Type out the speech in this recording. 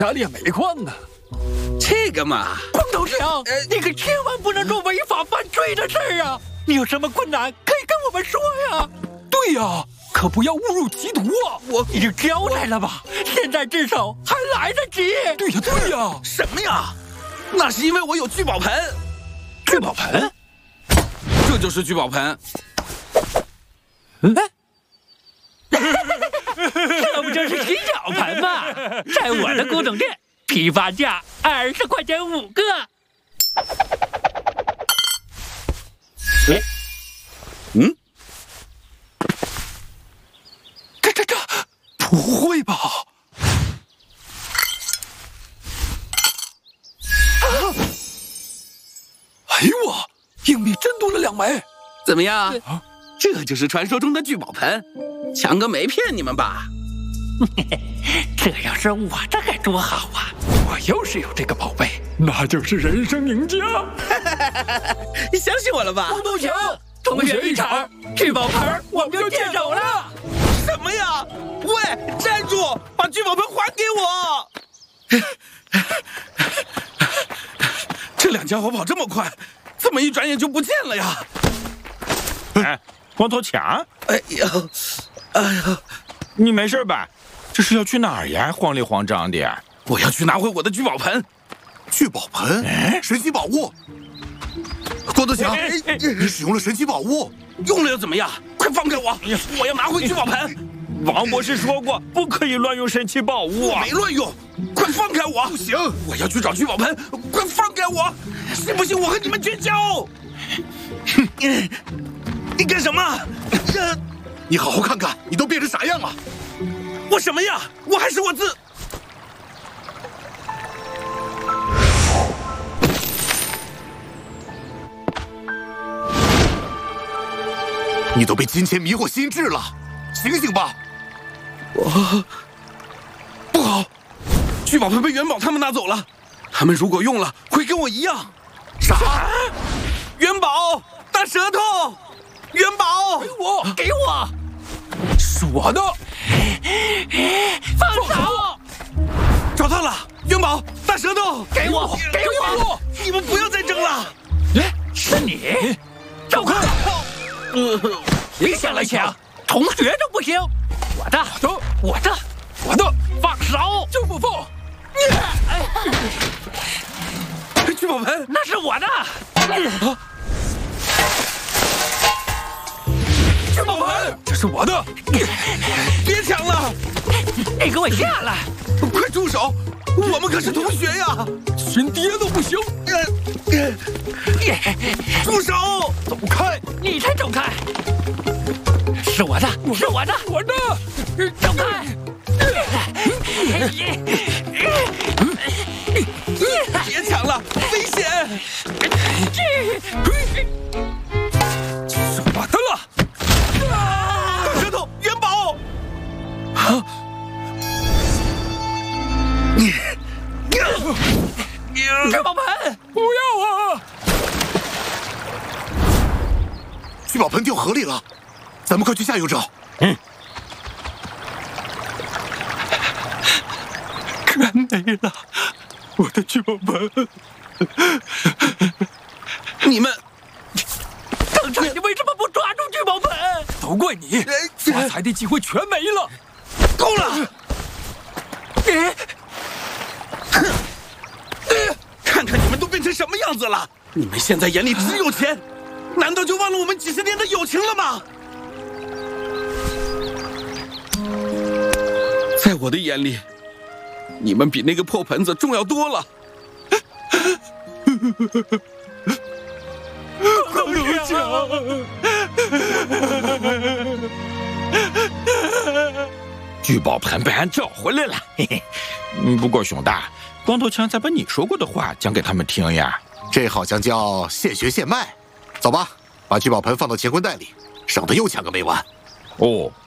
家里也没矿啊。 这个嘛， 光头强，你可千万不能做违法犯罪的事儿啊！你有什么困难可以跟我们说呀。对呀，可不要误入歧途啊！我已经交代了吧？现在自首还来得及。对呀，对呀。 什么呀？那是因为我有聚宝盆。 聚宝盆？ 这就是聚宝盆。 这不就是洗脚盆吗？在我的古董店，批发价20块钱5个。这，不会吧？哎呦我，硬币真多了2枚。 怎么样？这就是传说中的聚宝盆，强哥没骗你们吧？ 这要是我的该多好啊！我要是有这个宝贝，那就是人生赢家。 你相信我了吧？ 光头强，同学一场，聚宝盆我们就接手了。 什么呀？喂，站住！把聚宝盆还给我！这两家伙跑这么快，怎么一转眼就不见了呀？ 哎，光头强， 哎呦， 你没事吧？这是要去哪儿呀？慌里慌张的。 我要去拿回我的聚宝盆。 聚宝盆，神奇宝物。光头强，你使用了神奇宝物， 用了又怎么样？快放开我！我要拿回聚宝盆。 王博士说过，不可以乱用神奇宝物啊！ 我没乱用，快放开我！ 不行， 我要去找聚宝盆，快放开我！信不信我和你们绝交？你干什么？ 你好好看看，你都变成啥样了？ 我什么呀？我还是我自…… 你都被金钱迷惑心智了，醒醒吧！ 我不好，聚宝盆被元宝他们拿走了，他们如果用了，会跟我一样。 啥？ 元宝，大舌头，元宝， 给我，是我的，放手！ 找到了，元宝，大舌头， 给我！ 你们不要再争了！ 是你，走开！别想来抢，同学都不行。我的，放手！就不放！ 聚宝盆， 那是我的。聚宝盆，这是我的。 别抢了！ 你给我下来！ 快住手！我们可是同学呀！ 亲爹都不行！ 住手！ 走开！你才走开！是我的！走开！ 别抢了，危险！ 是我的了！ 大舌头，元宝！ 聚宝盆，不要啊！ 聚宝盆掉河里了，咱们快去下游找。 全没了，我的聚宝盆！ 你们， 刚才你为什么不抓住聚宝盆？都怪你，发财的机会全没了。 够了！看看你们都变成什么样子了！你们现在眼里只有钱，难道就忘了我们几十年的友情了吗？在我的眼里，你们比那个破盆子重要多了。 光头强， 聚宝盆被俺找回来了，嘿嘿。不过熊大，光头强再把你说过的话讲给他们听呀。 这好像叫现学现卖。走吧，把聚宝盆放到乾坤袋里，省得又抢个没完。 哦。